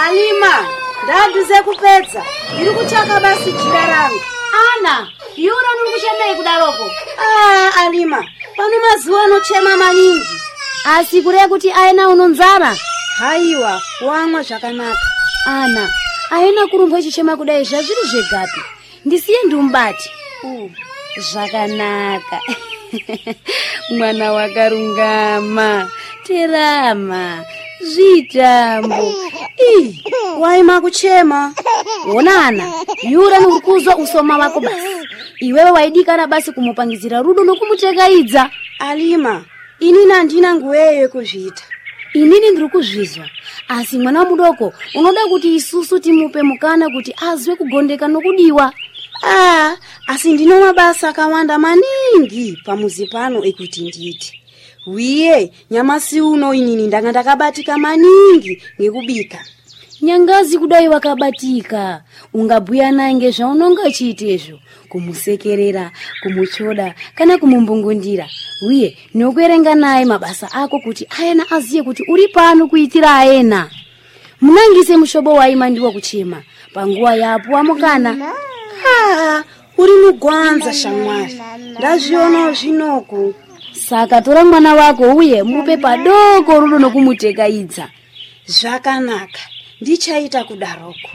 Alima, ndaduze kupedza. Ndiri kuchaka basi jira rangu. Ana, yura nikuchemei kudaroko. Alima, pano mazuwa anochema maningi. Asikure kuti aina unonzara. Haiwa, wamwa zvakanaka. Ana, aina kurumba chichema kudai zvazviri zvegapi. Ndisiye ndumbati. Zvakanaka. Mwana wakarungama. Terama. Zvitambo. Waima kuchema. Onana, yura nurikuzwa usoma wako basi. Iwewe waidikana basi kumupangizira rudo nokumutegaidza. Alima, inini andina nguweyo kuzvita. Inini ndiri kuzvizwa. Asi mwana mudoko, unoda kuti isusu timupe mukana kuti azwe kugondeka nokudiwa. Asi ndino mabasa akawanda maningi pamuzi pano ekuti nditi. Wiye, nyamasi uno inini ndanga ndakabatika maningi ngekubika. Nyangazi kudai wakabatika. Ungabhuya nange zvaunonga chiitezvo. Kumusekerera, kumuchoda, kana kumumbungundira. Wiye, nokuerenga naye mabasa ako kuti ayena aziye kuti uri pano kuitira ayena. Munangise mushobo waima ndiwo kuchema. Panguwa yapo amukana. Uri mugwanza shamwari. Ndazviona zvinoku. Saka tora mwana wako uye mupe padoko rudo nokumutegaidza. Zvakanaka. Ndichaita kudaroko.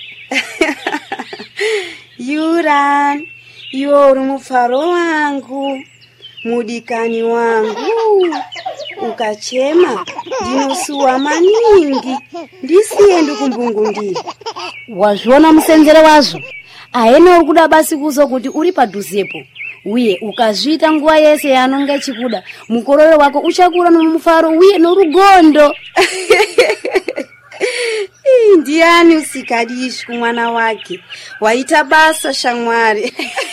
Yuran, iwe uri mufaro wangu, mudikani wangu. Ukachema, ndinosuwa maningi. Ndisiye ndikumbungundira. Wazviona musenzere wazvo. Aena uri kuda basi kuzo kuti uri padhuzepo. Uye ukazvita nguwa yese yanonga chikuda, mukororo wako uchakura nomufaro uye norugondo. Ndiani usikadishi kumwana wake. Waita basa shamwari.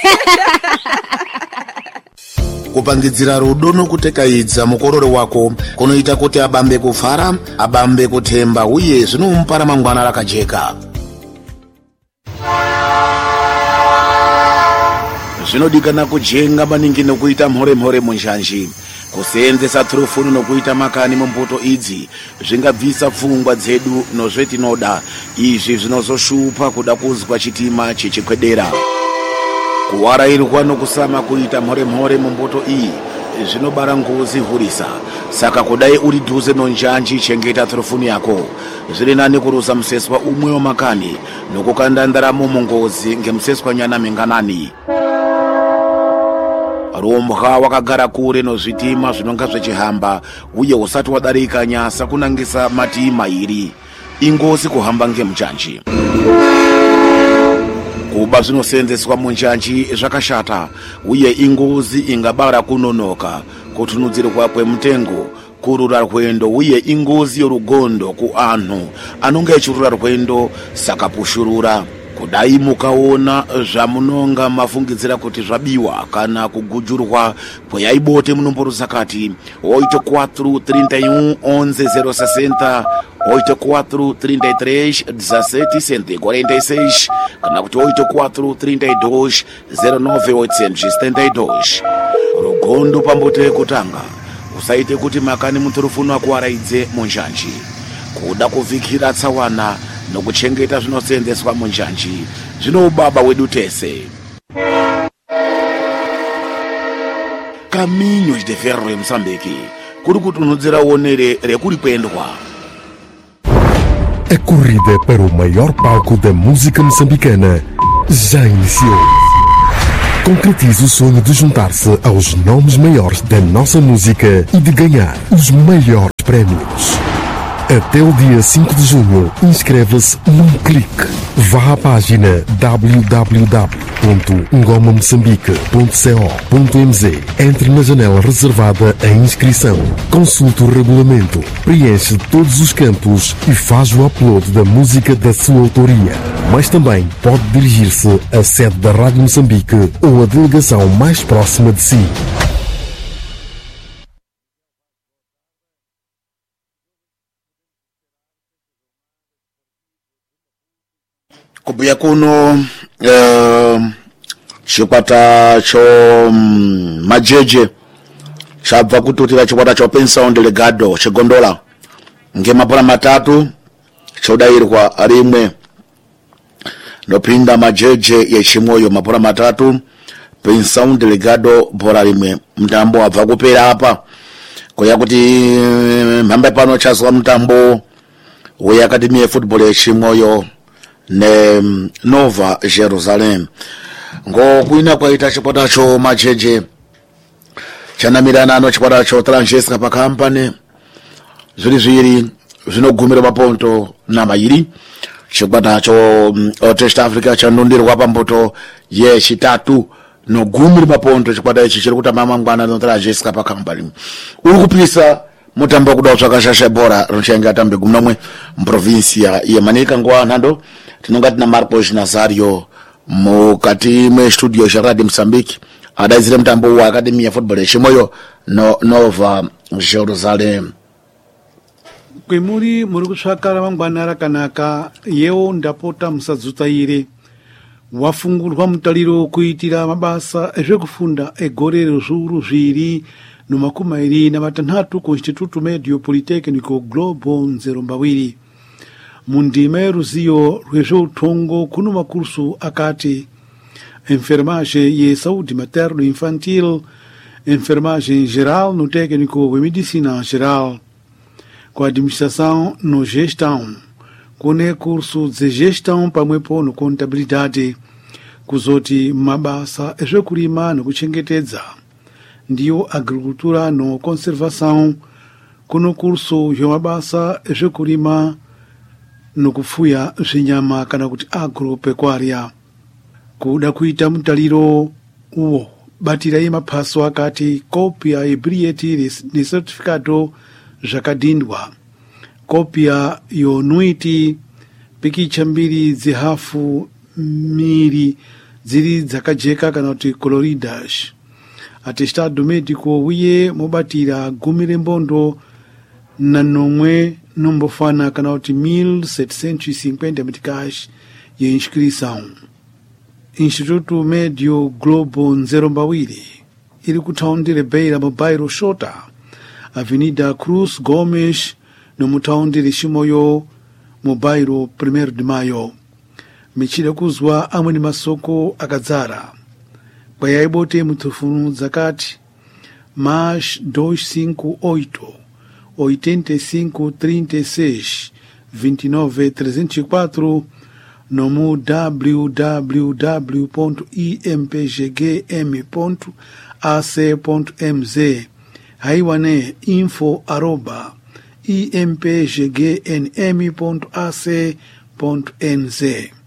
Kupangidzira rudo nokutekaidza mukororo wako kunoita kuti abambe kufara, abambe kutemba uye zvinomupa ramangwana rakajeka. Zvinodikana kujenga maningi nokuita mhore munjanji. Kuseenzesa turufuni nokuita makani mumbuto idzi zvingabvisa pfungwa dzedu nozvetinoda. Izvi zvinozoshupa kuda kuzwa chitima chichikwedera. Kuwarairwa nokusama kuita mhore mumbuto iyi zvinobara ngozi hurisa. Saka kudai uri dhuze nonjanji, chengeta turufuni yako. Zviri nani kurusa museswa umwe wamakani nokukanda ndaramo mungozi ngemuseswa nyana minganani. Rumbwa wakagara kure nozvitima zvinonga zvechihamba uye usati wadarika nyasa kunangisa matima iri. Ingozi kuhamba ngemujanji. Kuba zvinoseenzeswa munjanji zvakashata uye ingozi ingabara kunonoka, kutunudzirwa kwemutengo, kurura rwendo uye ingozi yorugondo kuanhu anonga echirura rwendo sakapushurura. Kudai mukaona zvamunonga mafungidzira kuti zvabiwa kana kugujurwa kweyaibote munomborusa kati 8431 11 060 8433 kana kuti 8432 0982. Rugondo pambote kutanga. Usaite kuti makani muturufuni akuwaraidze munjanji. Kuda kuvhikira tsawana nokuchengeta zvinoseenzeswa munjanji zvinobaba wedu tese. Caminhos de Ferro em Moçambique kuri kutunudzira onere rekuri kwendwa. A corrida para o maior palco da música moçambicana já iniciou. Concretize o sonho de juntar-se aos nomes maiores da nossa música e de ganhar os maiores prémios. Até o dia 5 de junho, inscreva-se num clique. Vá à página www.ngomamoçambique.co.mz. Entre na janela reservada à inscrição. Consulte o regulamento, preenche todos os campos e faz o upload da música da sua autoria. Mas também pode dirigir-se à sede da Rádio Moçambique ou à delegação mais próxima de si. Kubuya kuno chikwata cho majeje chabva kutotira chikwata cho Pensão Delegado chigondola ngemapola matatu chodairwa rimwe nopinda majeje yechimoyo mabhora matatu pensão delegado bhora rimwe. Mutambo wabva kupera apa koya kuti mhamba pano chazwa mutambo weakademi yefootball yechimoyo ne Nova Jerusalem. Ngokuina kwaita chipotacho majeje chanamirana ano chipotacho Transjesca Company zviri zvinogumira maponto namairi. Chipotacho Test Africa chanondirwa pamboto yechitatu nogumira maponto. Chipotacho ichi chiri kutamba mangwana no Transjesca Company. Uri kupisa mutambo kuda kutsvakashasha bhora rinochange atambe gumnomwe muprovinsia yemanika nguva nhando. Tinonga tina Marcos Nazario mukati mestudio zvaRadio Mozambique adaidzire mutambo wa Academy Football yechimoyo no Nova Jerusalem. Kwemuri muri kutsvaka ramangwana rakanaka yewo ndapota musadzutsaire wafungurwa mutariro kuitira mabasa ezvekufunda egorero zviuru zviri nomakumi na matanhatu ku Instituto Medio Politecnico Global Nzerombawiri. Mundima yeruziyo rwezveutongo kuno makursu akati enfermagem ye saúde materno infantil, enfermagem geral no técnico de medicina geral, com administração no gestão, com curso de gestão pamwepo no contabilidade, kuzoti mabasa ezvekurima no kuchengetedza, ndiyo agricultura no conservação, kuno curso yomabasa ezvekurima no kufuya zvinyama kana kuti agropecuaria. Kuda kuita mutariro uwo batirai maphaso akati kopia yebilhete ne certificado zvakadhindwa, kopia yonuiti, pikicha mbiri dzihafu miri dziri dzakajeka kana kuti coloridas, atestado médico uye mobatira gumi rembondo na nomwe nombofana kana kuti 1750 meticais ye inscrição. Instituto Medio Global Nzerombawiri iri kutaundire Beira mubairo Shota, Avenida Cruz Gomes no mutaundire Chimoyo mubairo 1 de Maio. Michida kuzwa amwe ni masoko akadzara kwayaibote mutufunu zakati mais 258 85 36 29 304 no www.impgm.ac.mz haiwane info@impgnm.ac.nz.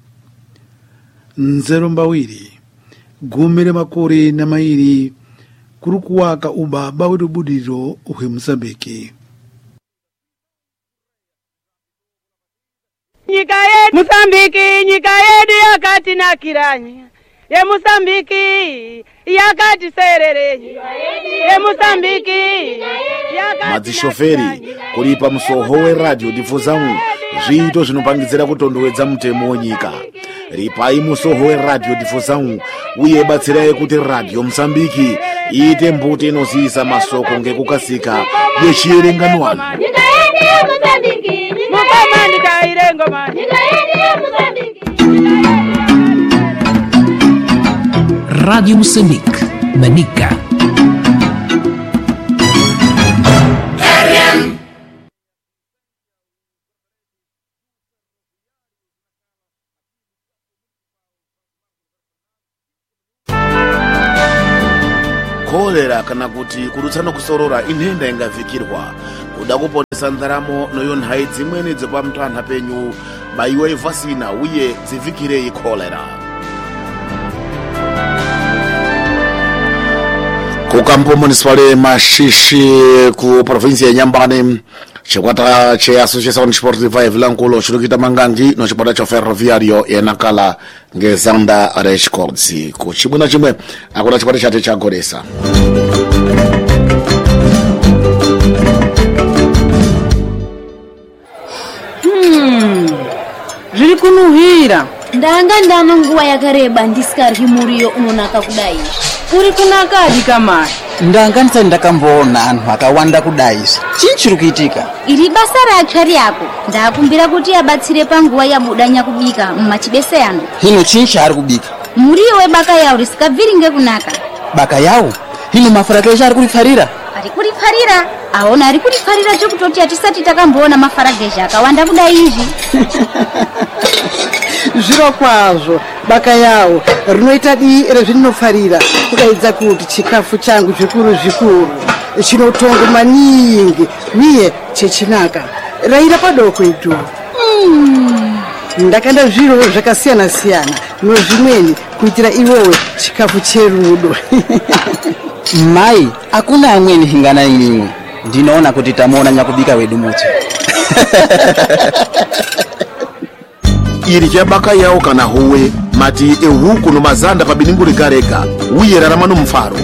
Nzerombawiri gumire makore na mairi kurukuwaka ubaba wedubudiro uhe Mozambique. Nyika yedu Mozambique, nyika yedu yakati nakiranye, ye Mozambique yakati serere, ye Mozambique yakati madzishoferi kulipa musoho weRadio Difusão zvito zvinopangidzira kutondowedza mutemo wenyika. Ripai musoho weRadio Difusão uye batsirai kuti Radio Mozambique iite mbuti inoziisa masoko ngekukasika yechierenganwano. Rádio Moçambique, Manica. Kolera kana kuti kurutsana kusorora inhenda ingavhikirwa. Kuda kuponesa ndaramo noyo nhai dzimweni dzepamutana penyu baiwa ivhasina uye dzivhikirei kolera. Kukampo municipal Mashishi ku provinsia Nyambane chikwata che Associação Desportiva Vilanculo chirikuita mangangi no chikwata cha ferroviario yanakala ngezanda records ku chimwe na chimwe akuna chikwata chate chagoresa. Zviri kunuhira ndanga ndano nguva yakareba ndisikaryi muriyo unonaka kudai. uri kunakadi kamai? Ndanganisa ndakamboona anhu akawanda kudaisa. Chii chiri kuitika? Iri basa ratsva ryako. Ndakumbira kuti abatsire panguva yabudanya kubika mumachibese ano. Hino chii chaari kubika? Muriwo webaka yawo risikabviri ngekunaka. Baka yawo? Hino mafaragesha ari kurifarira? Ari kurifarira? Aona ari kurifarira chokutoti hatisati takamboona mafaragesha akawanda kudai izvi. Zviro kwazvo baka yawo rinoita dii rezvinofarira kudaidza kuti chikafu changu zvikuru chinotongo maningi uye chechinaka. Raira padoko idu. Ndakanda zviro zvakasiyana siyana nozvimweni kuitira iwewe chikafu cherudo. Mai, hakuna amweni hingana imwe. Ndinoona kuti tamuona nyakubika wedu muti. iri chabaka yawo kana howe mati ehuku nomazanda pabiningu rikareka uye rarama nomufaro